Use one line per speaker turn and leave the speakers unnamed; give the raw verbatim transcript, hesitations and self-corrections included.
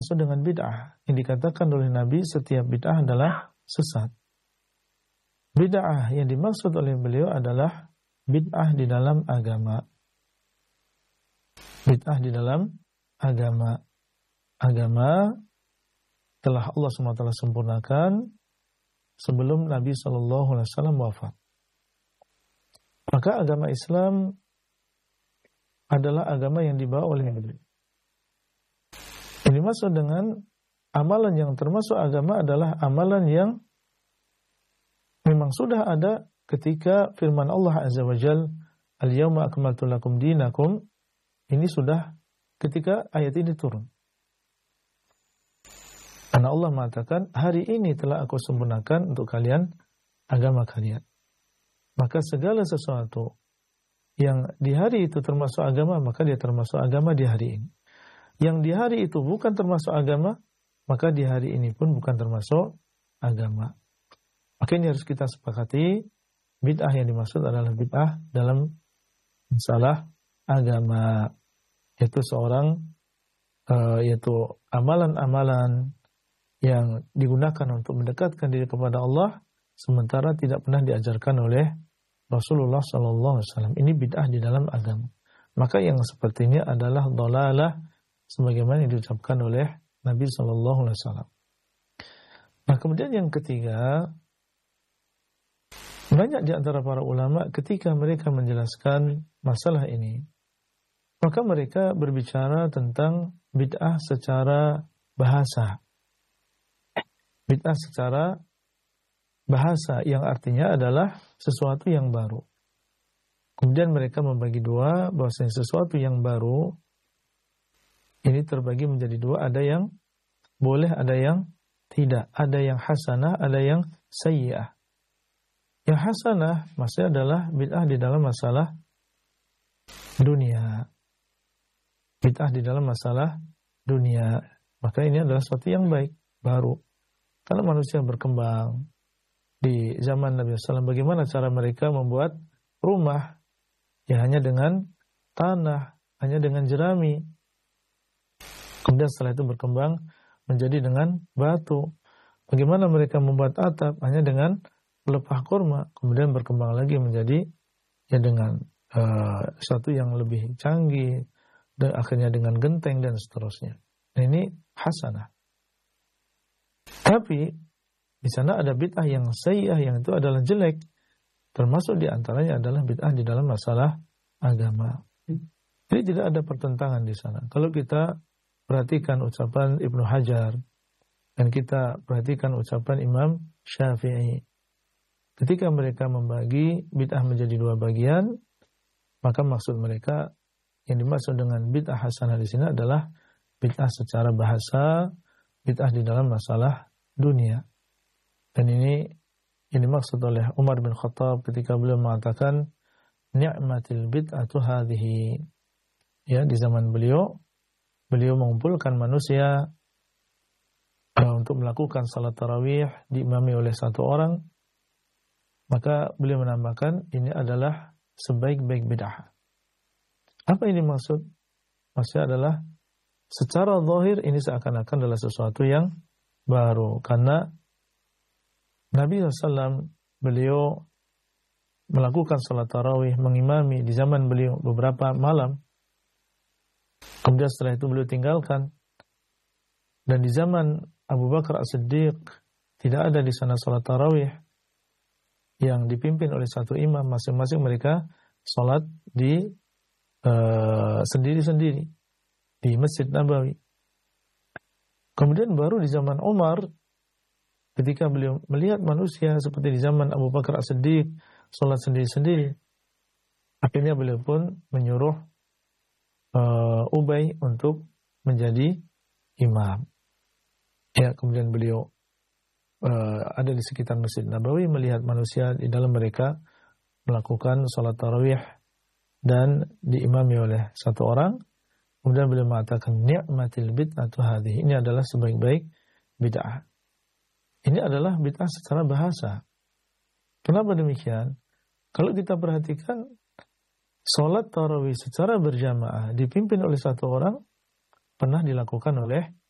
maksud dengan bid'ah. Yang dikatakan oleh Nabi setiap bid'ah adalah sesat. Bid'ah yang dimaksud oleh beliau adalah bid'ah di dalam agama. Bid'ah di dalam agama. Agama telah Allah subhanahu wa taala sempurnakan sebelum Nabi shallallahu alaihi wasallam wafat. Maka agama Islam adalah agama yang dibawa oleh Nabi. Ini maksud dengan amalan yang termasuk agama adalah amalan yang memang sudah ada ketika firman Allah Azza wa Jalla, "Al-yawma akmaltu lakum dinakum." Ini sudah ketika ayat ini turun. Karena Allah mengatakan, hari ini telah aku sempurnakan untuk kalian agama kalian. Maka segala sesuatu yang di hari itu termasuk agama, maka dia termasuk agama di hari ini. Yang di hari itu bukan termasuk agama, maka di hari ini pun bukan termasuk agama. Maka ini harus kita sepakati, bid'ah yang dimaksud adalah bid'ah dalam masalah agama, yaitu seorang uh, yaitu amalan-amalan yang digunakan untuk mendekatkan diri kepada Allah sementara tidak pernah diajarkan oleh Rasulullah sallallahu alaihi wasallam. Ini bid'ah di dalam agama. Maka yang seperti ini adalah dhalalah sebagaimana yang diucapkan oleh Nabi sallallahu alaihi wasallam. Nah, kemudian yang ketiga, banyak di antara para ulama ketika mereka menjelaskan masalah ini, maka mereka berbicara tentang bid'ah secara bahasa. Bid'ah secara bahasa yang artinya adalah sesuatu yang baru. Kemudian mereka membagi dua, bahwasanya sesuatu yang baru ini terbagi menjadi dua, ada yang boleh, ada yang tidak, ada yang hasanah, ada yang sayyi'ah. Yang hasanah maksudnya adalah bid'ah di dalam masalah dunia. Bid'ah di dalam masalah dunia. Maka ini adalah sesuatu yang baik, baru. Karena manusia berkembang. Di zaman Nabi sallallahu alaihi wasallam, bagaimana cara mereka membuat rumah? Ya hanya dengan tanah, hanya dengan jerami. Kemudian setelah itu berkembang menjadi dengan batu. Bagaimana mereka membuat atap? Hanya dengan pelepah kurma. Kemudian berkembang lagi menjadi ya dengan uh, sesuatu yang lebih canggih, dan akhirnya dengan genteng dan seterusnya. Nah, ini hasanah. Tapi di sana ada bid'ah yang sayyi'ah, yang itu adalah jelek. Termasuk di antaranya adalah bid'ah di dalam masalah agama. Jadi tidak ada pertentangan di sana. Kalau kita perhatikan ucapan Ibnu Hajar dan kita perhatikan ucapan Imam Syafi'i, ketika mereka membagi bid'ah menjadi dua bagian, maka maksud mereka yang dimaksud dengan bid'ah hasanah di sini adalah bid'ah secara bahasa, bid'ah di dalam masalah dunia. Dan ini yang dimaksud oleh Umar bin Khattab ketika beliau mengatakan ni'matil bid'atu hadhihi. Ya, di zaman beliau beliau mengumpulkan manusia uh, untuk melakukan salat tarawih diimami oleh satu orang. Maka beliau menambahkan ini adalah sebaik-baik bid'ah. Apa ini maksud? Maksudnya adalah secara zahir ini seakan-akan adalah sesuatu yang baru. Karena Nabi shallallahu alaihi wasallam beliau melakukan salat tarawih, mengimami di zaman beliau beberapa malam. Kemudian setelah itu beliau tinggalkan. Dan di zaman Abu Bakar As-Siddiq tidak ada di sana salat tarawih yang dipimpin oleh satu imam, masing-masing mereka salat di Uh, sendiri-sendiri di Masjid Nabawi. Kemudian baru di zaman Umar, ketika beliau melihat manusia seperti di zaman Abu Bakar As-Siddiq sholat sendiri-sendiri, akhirnya beliau pun menyuruh uh, Ubay untuk menjadi imam. Ya, kemudian beliau uh, ada di sekitar Masjid Nabawi melihat manusia di dalam mereka melakukan sholat tarawih dan diimami oleh satu orang. Kemudian beliau mengatakan ni'matil bid'atu hadhihi. Ini adalah sebaik-baik bid'ah. Ini adalah bid'ah secara bahasa. Kenapa demikian? Kalau kita perhatikan salat tarawih secara berjamaah dipimpin oleh satu orang pernah dilakukan oleh